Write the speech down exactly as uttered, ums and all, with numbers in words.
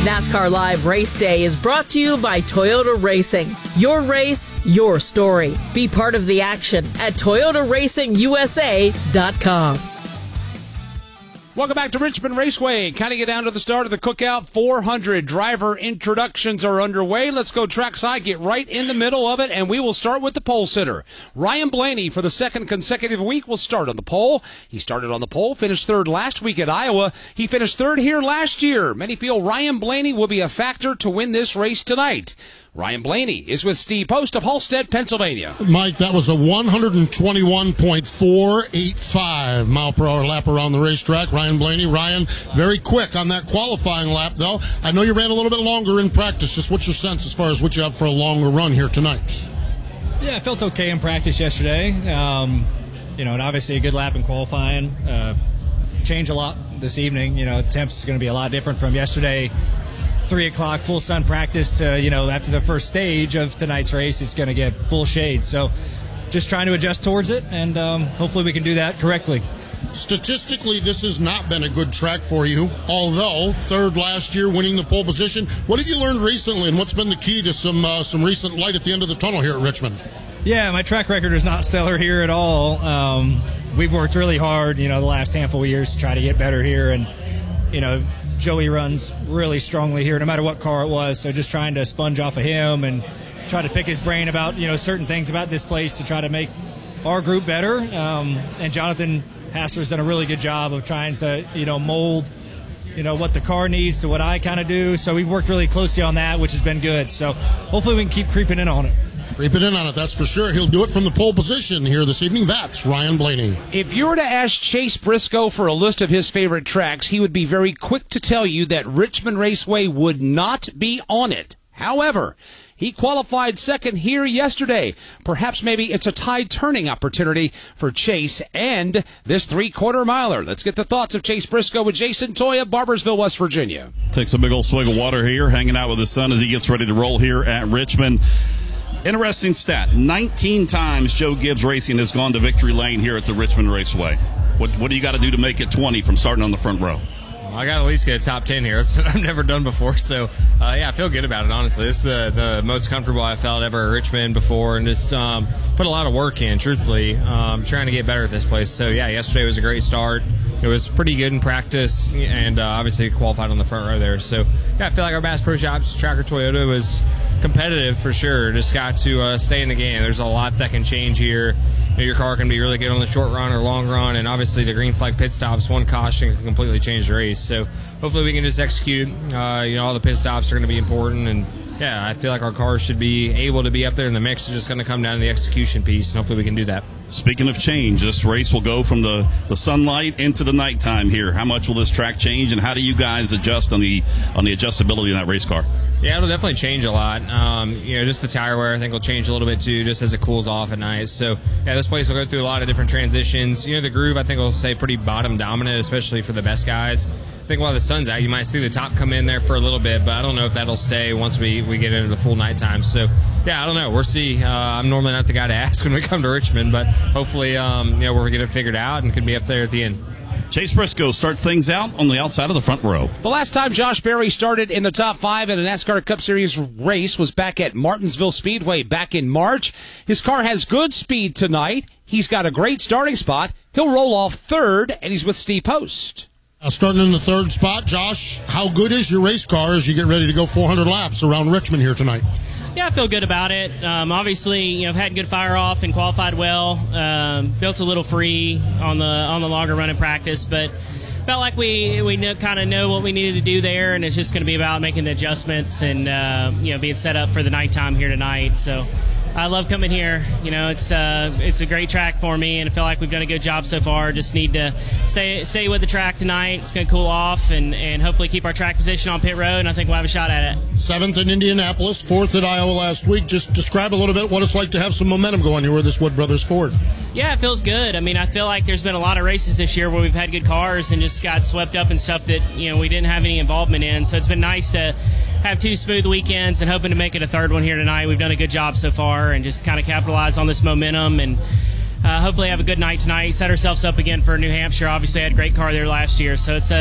NASCAR Live Race Day is brought to you by Toyota Racing. Your race, your story. Be part of the action at Toyota Racing U S A dot com. Welcome back to Richmond Raceway. Counting it down to the start of the Cookout four hundred. Driver introductions are underway. Let's go trackside, get right in the middle of it, and we will start with the pole sitter. Ryan Blaney, for the second consecutive week, will start on the pole. He started on the pole, finished third last week at Iowa. He finished third here last year. Many feel Ryan Blaney will be a factor to win this race tonight. Ryan Blaney is with Steve Post of Halstead, Pennsylvania. Mike, that was a one twenty-one point four eight five mile per hour lap around the racetrack. Ryan Blaney, Ryan, very quick on that qualifying lap, though. I know you ran a little bit longer in practice. Just what's your sense as far as what you have for a longer run here tonight? Yeah, I felt okay in practice yesterday. Um, you know, and obviously a good lap in qualifying. Uh, change a lot this evening. You know, temps is going to be a lot different from yesterday. Three o'clock full sun practice to, you know, after the first stage of tonight's race, it's going to get full shade. So just trying to adjust towards it, and um, hopefully we can do that correctly. Statistically, this has not been a good track for you, although third last year, winning the pole position. What have you learned recently, and what's been the key to some uh, some recent light at the end of the tunnel here at Richmond? Yeah, my track record is not stellar here at all. Um, we've worked really hard, you know, the last handful of years to try to get better here, and, you know, Joey runs really strongly here, no matter what car it was. So just trying to sponge off of him and try to pick his brain about, you know, certain things about this place to try to make our group better. Um, and Jonathan Hassler's done a really good job of trying to, you know, mold, you know, what the car needs to what I kind of do. So we've worked really closely on that, which has been good. So hopefully we can keep creeping in on it. Creeping in on it, that's for sure. He'll do it from the pole position here this evening. That's Ryan Blaney. If you were to ask Chase Briscoe for a list of his favorite tracks, he would be very quick to tell you that Richmond Raceway would not be on it. However, he qualified second here yesterday. Perhaps maybe it's a tide turning opportunity for Chase and this three-quarter miler. Let's get the thoughts of Chase Briscoe with Jason Toya, Barboursville, West Virginia. Takes a big old swig of water here, hanging out with his son as he gets ready to roll here at Richmond. Interesting stat. nineteen times Joe Gibbs Racing has gone to victory lane here at the Richmond Raceway. What, what do you got to do to make it twenty from starting on the front row? I got to at least get a top ten here. That's what I've never done before. So, uh, yeah, I feel good about it, honestly. This is the, the most comfortable I've felt ever at Richmond before, and just um, put a lot of work in, truthfully, um, trying to get better at this place. So, yeah, yesterday was a great start. It was pretty good in practice, and uh, obviously qualified on the front row there. So, yeah, I feel like our Bass Pro Shops Tracker Toyota was competitive for sure. Just got to uh, stay in the game. There's a lot that can change here. You know, your car can be really good on the short run or long run, and obviously the green flag pit stops, one caution can completely change the race. So hopefully we can just execute. Uh, you know, all the pit stops are going to be important, and yeah, I feel like our cars should be able to be up there in the mix. It's just going to come down to the execution piece, and hopefully we can do that. Speaking of change, this race will go from the, the sunlight into the nighttime here. How much will this track change, and how do you guys adjust on the on the adjustability in that race car? Yeah, it'll definitely change a lot. Um, you know, just the tire wear I think will change a little bit too, just as it cools off at night. So yeah, this place will go through a lot of different transitions. You know, the groove I think will stay pretty bottom dominant, especially for the best guys. I think while the sun's out, you might see the top come in there for a little bit, but I don't know if that'll stay once we, we get into the full nighttime. So yeah, I don't know. We'll see. Uh, I'm normally not the guy to ask when we come to Richmond, but hopefully, um, you know, we're gonna get it figured out and can be up there at the end. Chase Briscoe start things out on the outside of the front row. The last time Josh Berry started in the top five in a NASCAR Cup Series race was back at Martinsville Speedway back in March. His car has good speed tonight. He's got a great starting spot. He'll roll off third, and he's with Steve Post. Uh, starting in the third spot, Josh, how good is your race car as you get ready to go four hundred laps around Richmond here tonight? Yeah, I feel good about it. Um, obviously, you know, I've had good fire off and qualified well. Um, built a little free on the on the longer run in practice, but felt like we we kind of know what we needed to do there, and it's just going to be about making the adjustments and uh, you know, being set up for the nighttime here tonight. So I love coming here. You know, it's uh, it's a great track for me, and I feel like we've done a good job so far. Just need to stay stay with the track tonight. It's going to cool off, and, and hopefully keep our track position on pit road, and I think we'll have a shot at it. Seventh in Indianapolis, fourth at Iowa last week. Just describe a little bit what it's like to have some momentum going here with this Wood Brothers Ford. Yeah, it feels good. I mean, I feel like there's been a lot of races this year where we've had good cars and just got swept up in stuff that, you know, we didn't have any involvement in. So it's been nice to have two smooth weekends and hoping to make it a third one here tonight. We've done a good job so far and just kind of capitalize on this momentum and uh, hopefully have a good night tonight. Set ourselves up again for New Hampshire. Obviously, I had a great car there last year, so it's a